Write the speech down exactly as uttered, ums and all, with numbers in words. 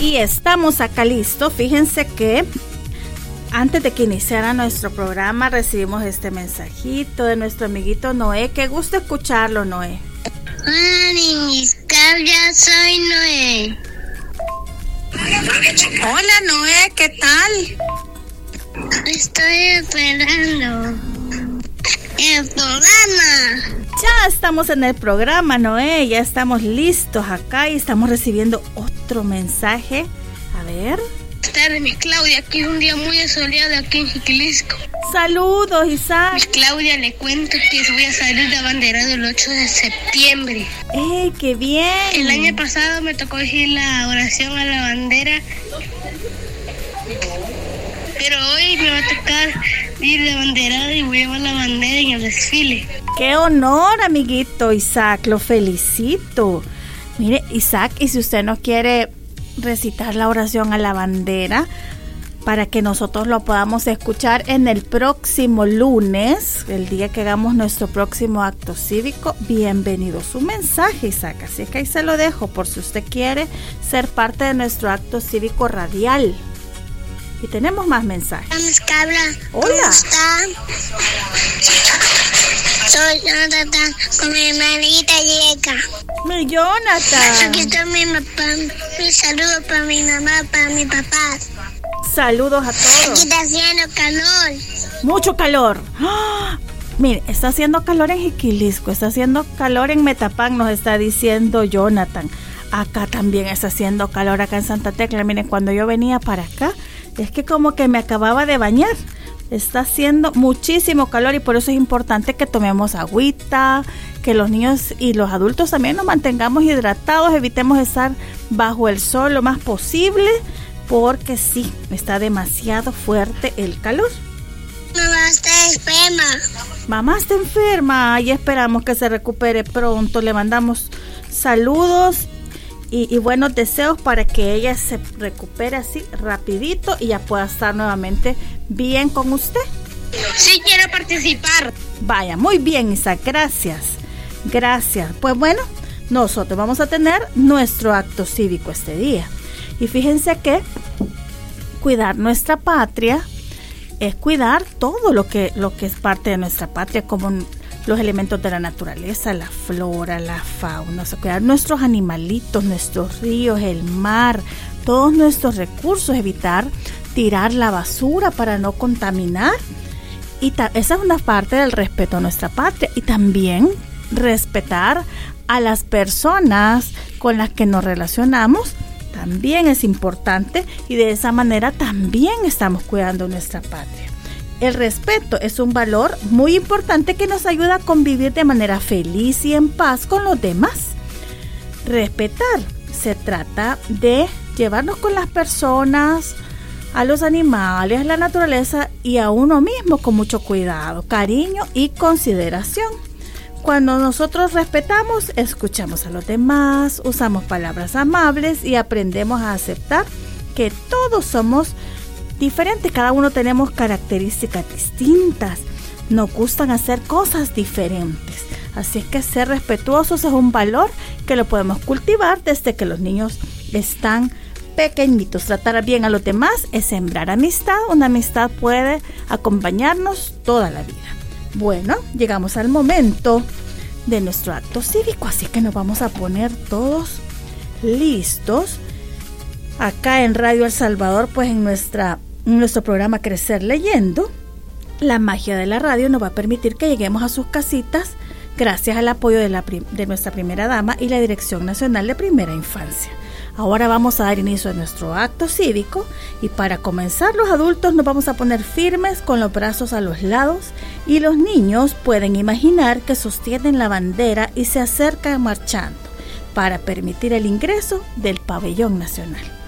Y estamos acá listos. Fíjense que antes de que iniciara nuestro programa recibimos este mensajito de nuestro amiguito Noé. Qué gusto escucharlo, Noé. Hola, niñis, ya soy Noé. Hola, Noé, ¿qué tal? Estoy esperando el programa. Ya estamos en el programa, Noé. Ya estamos listos acá y estamos recibiendo otro mensaje. A ver. Buenas tardes, mi Claudia. Aquí es un día muy soleado aquí en Jiquilisco. Saludos, Isaac. Mi Claudia, le cuento que voy a salir de abanderado el ocho de septiembre. ¡Ey, qué bien! El año pasado me tocó decir la oración a la bandera, pero hoy me va a tocar ir de abanderado y voy a llevar la bandera en el desfile. ¡Qué honor, amiguito Isaac! Lo felicito. Mire, Isaac, y si usted no quiere recitar la oración a la bandera para que nosotros lo podamos escuchar en el próximo lunes, el día que hagamos nuestro próximo acto cívico, bienvenido su mensaje, Isaac. Así que ahí se lo dejo por si usted quiere ser parte de nuestro acto cívico radial. Y tenemos más mensajes. Cabra, hola. ¿Cómo está? Soy Jonathan con mi hermanita Yeka. Mi Jonathan. Aquí está mi papá. Un saludo para mi mamá, para mi papá. Saludos a todos. Aquí está haciendo calor. Mucho calor. ¡Oh! Mire, está haciendo calor en Jiquilisco, está haciendo calor en Metapán, nos está diciendo Jonathan. Acá también está haciendo calor, acá en Santa Tecla. Miren, cuando yo venía para acá, es que como que me acababa de bañar. Está haciendo muchísimo calor y por eso es importante que tomemos agüita, que los niños y los adultos también nos mantengamos hidratados, evitemos estar bajo el sol lo más posible, porque sí, está demasiado fuerte el calor. Mamá está enferma. Mamá está enferma y esperamos que se recupere pronto. Le mandamos saludos y, y buenos deseos para que ella se recupere así rapidito y ya pueda estar nuevamente bien con usted. Sí, quiero participar. Vaya, muy bien, Isaac, gracias. Gracias. Pues bueno, nosotros vamos a tener nuestro acto cívico este día. Y fíjense que cuidar nuestra patria es cuidar todo lo que, lo que es parte de nuestra patria, como los elementos de la naturaleza, la flora, la fauna, o sea, cuidar nuestros animalitos, nuestros ríos, el mar, todos nuestros recursos, evitar tirar la basura para no contaminar. Y ta- esa es una parte del respeto a nuestra patria. Y también respetar a las personas con las que nos relacionamos también es importante, y de esa manera también estamos cuidando nuestra patria. El respeto es un valor muy importante que nos ayuda a convivir de manera feliz y en paz con los demás. Respetar se trata de llevarnos con las personas, a los animales, a la naturaleza y a uno mismo con mucho cuidado, cariño y consideración. Cuando nosotros respetamos, escuchamos a los demás, usamos palabras amables y aprendemos a aceptar que todos somos diferentes, cada uno tenemos características distintas, nos gustan hacer cosas diferentes. Así es que ser respetuosos es un valor que lo podemos cultivar desde que los niños están pequeñitos. Tratar bien a los demás es sembrar amistad. Una amistad puede acompañarnos toda la vida. Bueno, llegamos al momento de nuestro acto cívico, así que nos vamos a poner todos listos. Acá en Radio El Salvador, pues en, nuestra, en nuestro programa Crecer Leyendo, la magia de la radio nos va a permitir que lleguemos a sus casitas gracias al apoyo de, la, de nuestra primera dama y la Dirección Nacional de Primera Infancia. Ahora vamos a dar inicio a nuestro acto cívico y para comenzar los adultos nos vamos a poner firmes con los brazos a los lados y los niños pueden imaginar que sostienen la bandera y se acercan marchando para permitir el ingreso del pabellón nacional.